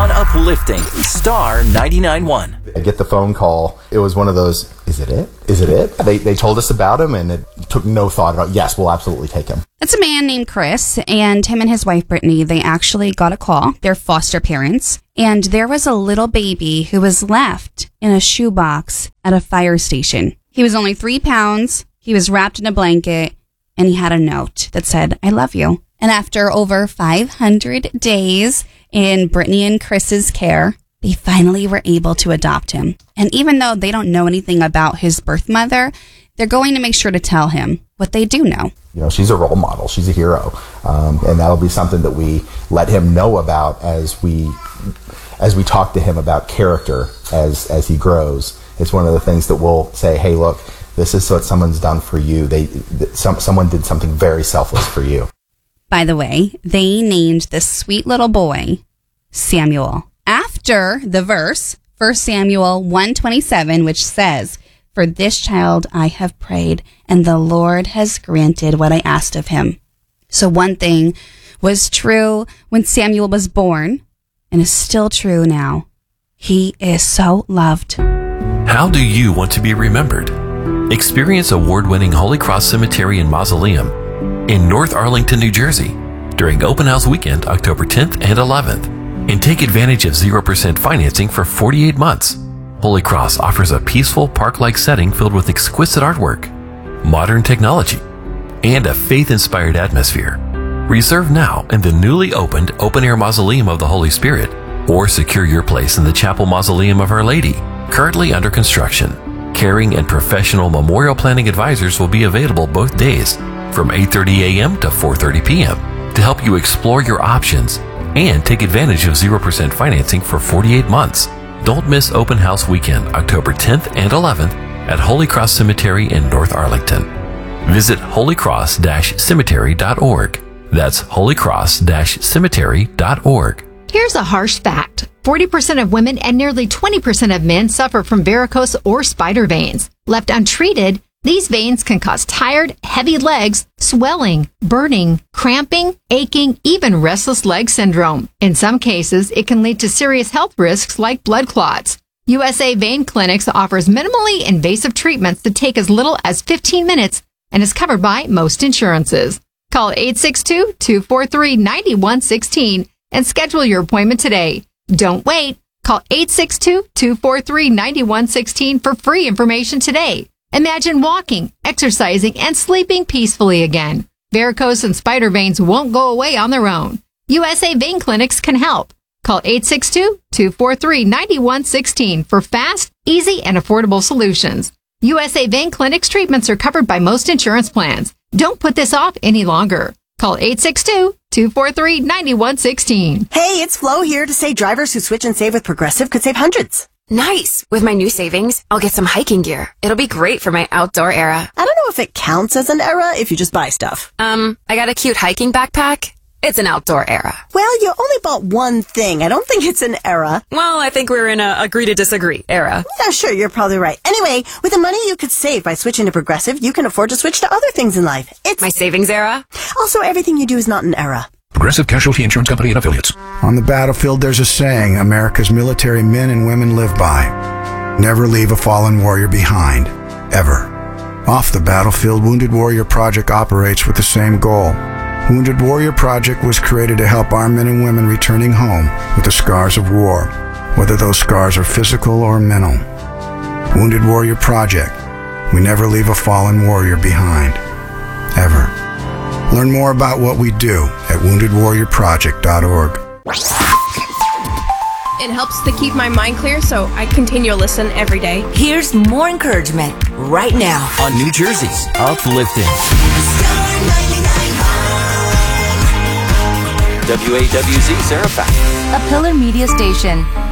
on Uplifting Star 99.1. I get the phone call. It was one of those, is it it? Is it it? They told us about him, and it took no thought about, yes, we'll absolutely take him. It's a man named Chris, and him and his wife, Brittany, they actually got a call. They're foster parents, and there was a little baby who was left in a shoebox at a fire station. He was only 3 pounds. He was wrapped in a blanket, and he had a note that said, I love you. And after over 500 days in Brittany and Chris's care, they finally were able to adopt him. And even though they don't know anything about his birth mother, they're going to make sure to tell him what they do know. You know, she's a role model. She's a hero. And that'll be something that we let him know about as we talk to him about character as he grows. It's one of the things that we'll say, hey, look, this is what someone's done for you. Someone did something very selfless for you. By the way, they named this sweet little boy Samuel after the verse, 1 Samuel 1:27, which says, for this child I have prayed, and the Lord has granted what I asked of him. So one thing was true when Samuel was born, and is still true now. He is so loved. How do you want to be remembered? Experience award-winning Holy Cross Cemetery and Mausoleum in North Arlington, New Jersey during Open House Weekend, October 10th and 11th, and take advantage of 0% financing for 48 months. Holy Cross offers a peaceful park-like setting filled with exquisite artwork, modern technology, and a faith-inspired atmosphere. Reserve now in the newly opened open-air Mausoleum of the Holy Spirit, or secure your place in the Chapel Mausoleum of Our Lady, currently under construction. Caring and professional memorial planning advisors will be available both days from 8:30 a.m. to 4:30 p.m. to help you explore your options and take advantage of 0% financing for 48 months. Don't miss Open House Weekend, October 10th and 11th at Holy Cross Cemetery in North Arlington. Visit holycross-cemetery.org. That's holycross-cemetery.org. Here's a harsh fact. 40% of women and nearly 20% of men suffer from varicose or spider veins. Left untreated, these veins can cause tired, heavy legs, swelling, burning, cramping, aching, even restless leg syndrome. In some cases, it can lead to serious health risks like blood clots. USA Vein Clinics offers minimally invasive treatments that take as little as 15 minutes and is covered by most insurances. Call 862-243-9116 and schedule your appointment today. Don't wait. Call 862-243-9116 for free information today. Imagine walking, exercising, and sleeping peacefully again. Varicose and spider veins won't go away on their own. USA Vein Clinics can help. Call 862-243-9116 for fast, easy, and affordable solutions. USA Vein Clinics treatments are covered by most insurance plans. Don't put this off any longer. Call 862-243-9116. Hey, it's Flo here to say drivers who switch and save with Progressive could save hundreds. Nice! With my new savings, I'll get some hiking gear. It'll be great for my outdoor era. I don't know if it counts as an era if you just buy stuff. I got a cute hiking backpack. It's an outdoor era. Well, you only bought one thing. I don't think it's an era. Well, I think we're in a agree to disagree era. Yeah, sure, you're probably right. Anyway, with the money you could save by switching to Progressive, you can afford to switch to other things in life. It's my savings era. Also, everything you do is not an era. Progressive Casualty Insurance Company and Affiliates. On the battlefield, there's a saying America's military men and women live by. Never leave a fallen warrior behind. Ever. Off the battlefield, Wounded Warrior Project operates with the same goal. Wounded Warrior Project was created to help our men and women returning home with the scars of war, whether those scars are physical or mental. Wounded Warrior Project. We never leave a fallen warrior behind. Ever. Learn more about what we do at woundedwarriorproject.org. It helps to keep my mind clear, so I continue to listen every day. Here's more encouragement right now on New Jersey's Uplifting. WAWZ Sarah Fact. A Pillar Media station.